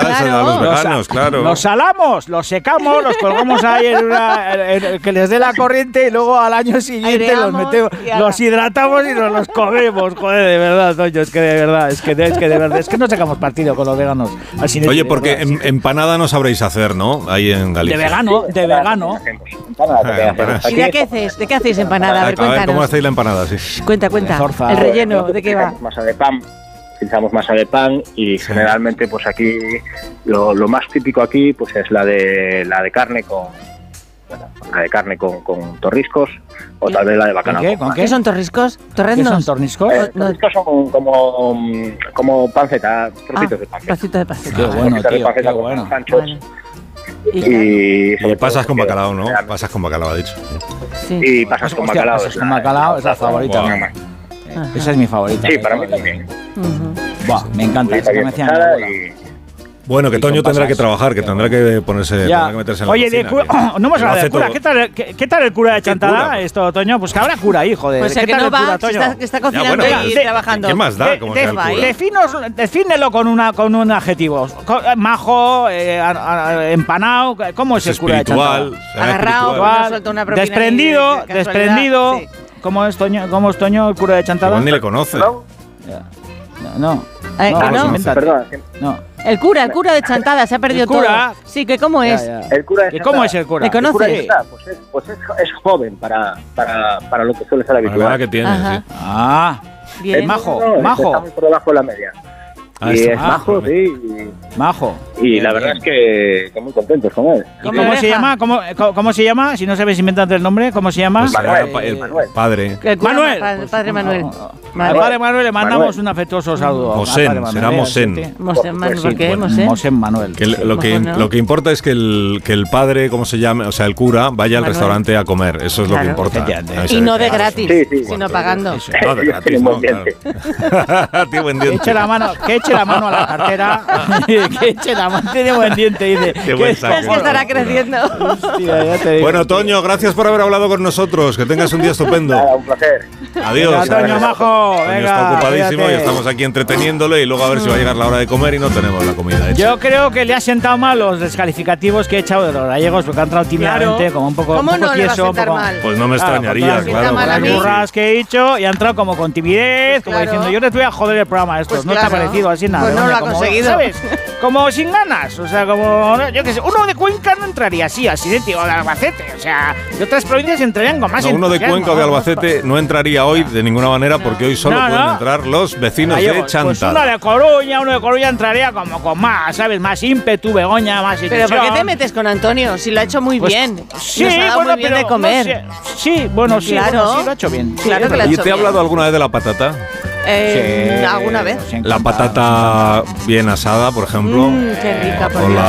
a los veganos, claro. Los salamos, los secamos, los colgamos ahí que les dé la corriente y luego al año siguiente los metemos, los hidratamos y nos los comemos. Joder, de verdad, Toño, es que de verdad, es que no sacamos partido con los veganos. Oye, porque empanada no sabréis hacer, ¿no? Ahí en Galicia. De vegano. ¿Y de qué hacéis empanada? A ver, cuéntanos. ¿Cómo hacéis la empanada? Sí. Cuenta. El relleno, ¿de qué va? Masa de pan. Utilizamos masa de pan y generalmente pues aquí lo más típico aquí pues es la de carne con torriscos o tal vez la de bacalao. ¿Qué son torriscos? ¿Torreznos? ¿Qué son torniscos? Torriscos son como panceta, trocitos de panceta. Pasita de panceta. Qué bueno, tío, qué bueno. Vale. Y pasas con bacalao, ¿no? Pasas con bacalao, ha dicho. Sí. Y pasas con bacalao. Pasas con bacalao es la favorita. Esa es mi favorita. Sí, para mí también. Buah, me encanta. Esa que me hacía mi abuela. Bueno, que Toño tendrá que trabajar, que tendrá que meterse en la cocina. Oye, no hemos hablado de cura. ¿Qué tal el cura de Chantada esto, Toño? Pues que habrá cura ahí, joder. Pues ¿Qué que tal no el cura, Toño? que está cocinando y trabajando. ¿Qué más da? Defínelo con un adjetivo. Majo, empanado. ¿Cómo es el cura de Chantada? Agarrado, desprendido. Sí. ¿Cómo es Toño, el cura de Chantada? Pues ni le conoce. No. Perdón. El cura de Chantada se ha perdido todo. Sí, que cómo es. El cura de Chantada. ¿Cómo es el cura? ¿Le conoces? Pues es joven para lo que suele ser habitual. La verdad que tiene, sí. Bien. Majo. Está muy por debajo de la media. Y es majo, sí. Majo. Y la verdad es que muy contentos con él. ¿Cómo se llama? ¿Cómo se llama? Si no sabes inventar el nombre, ¿cómo se llama? El padre. Manuel. El padre Manuel. Al padre Manuel le mandamos un afectuoso saludo. Mosén, será Mosén. ¿Por qué Mosén? Mosén Manuel. Lo que importa es que el padre, ¿cómo se llama? O sea, el cura vaya al restaurante a comer. Eso es lo que importa. Y no de gratis, sino pagando. No, de gratis, no. Tío, buen diente. Que eche la mano a la cartera. Que eche la mano. Tiene buen diente, dice. Qué buen saco. Es que estará creciendo. Hostia, ya te digo. Bueno, Toño, gracias por haber hablado con nosotros. Que tengas un día estupendo. Nada, un placer. Adiós. Toño Majo. Toño está ocupadísimo y estamos aquí entreteniéndole y luego a ver si va a llegar la hora de comer y no tenemos la comida hecha. Yo creo que le ha sentado mal los descalificativos que he echado de los gallegos porque han entrado tímidamente, como un poco ¿Cómo no le va a tieso. sentar mal? Pues no me extrañaría, claro. Las burras que he hecho y ha entrado como con timidez, como diciendo yo les voy a joder el programa a estos. Pues no te ha parecido así nada. Pues no lo ha conseguido. ¿Sabes? Como sin ganas. O sea, como, yo qué sé, uno de Cuenca no entraría así de tío, de Albacete. O sea, de otras provincias entrarían con más uno de Cuenca o de Albacete no entraría hoy de ninguna manera porque hoy solo pueden entrar los vecinos de Chantada. Pues uno de Coruña entraría como con más, ¿sabes? Más ímpetu, Begoña, más ilusión. ¿Pero por qué te metes con Antonio? Si lo ha hecho muy bien. Sí, nos ha dado muy bien de comer. No sé. Sí, bueno, sí, lo ha hecho bien. Claro que lo ha hecho bien. ¿Y te he hablado alguna vez de la patata? ¿Alguna vez? La patata bien asada, por ejemplo. Qué rica,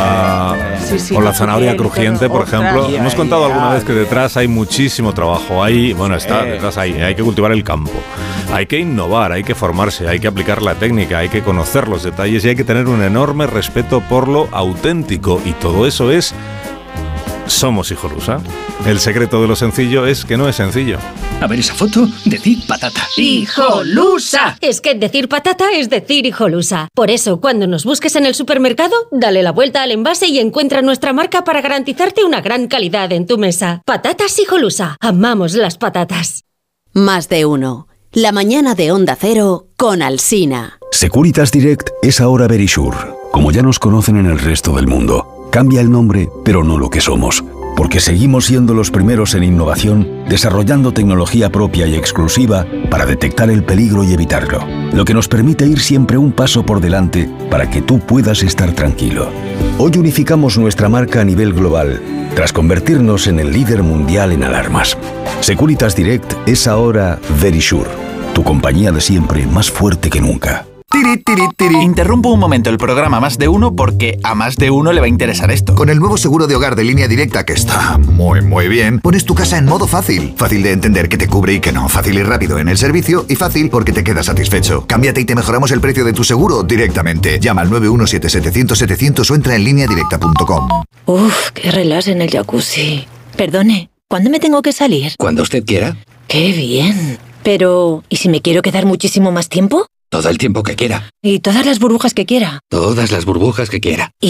o la zanahoria crujiente, por ejemplo. Hemos contado alguna vez que detrás hay muchísimo trabajo. Detrás hay que cultivar el campo. Hay que innovar, hay que formarse, hay que aplicar la técnica, hay que conocer los detalles y hay que tener un enorme respeto por lo auténtico. Y todo eso es Somos Hijolusa. El secreto de lo sencillo es que no es sencillo. A ver esa foto, decir patata. ¡Hijolusa! Es que decir patata es decir hijolusa. Por eso, cuando nos busques en el supermercado, dale la vuelta al envase y encuentra nuestra marca para garantizarte una gran calidad en tu mesa. Patatas Hijolusa. Amamos las patatas. Más de uno. La mañana de Onda Cero con Alsina. Securitas Direct es ahora Verisure, como ya nos conocen en el resto del mundo. Cambia el nombre, pero no lo que somos. Porque seguimos siendo los primeros en innovación, desarrollando tecnología propia y exclusiva para detectar el peligro y evitarlo. Lo que nos permite ir siempre un paso por delante para que tú puedas estar tranquilo. Hoy unificamos nuestra marca a nivel global, tras convertirnos en el líder mundial en alarmas. Securitas Direct es ahora Verisure, tu compañía de siempre más fuerte que nunca. Interrumpo un momento el programa Más de Uno porque a más de uno le va a interesar esto. Con el nuevo seguro de hogar de Línea Directa, que está muy bien, pones tu casa en modo fácil. Fácil de entender que te cubre y que no. Fácil y rápido en el servicio y fácil porque te quedas satisfecho. Cámbiate y te mejoramos el precio de tu seguro directamente. Llama al 917-700-700 o entra en lineadirecta.com. Uf, qué relax en el jacuzzi. Perdone, ¿cuándo me tengo que salir? Cuando usted quiera. ¡Qué bien! Pero, ¿y si me quiero quedar muchísimo más tiempo? Todo el tiempo que quiera. ¿Y todas las burbujas que quiera? Todas las burbujas que quiera. ¿Y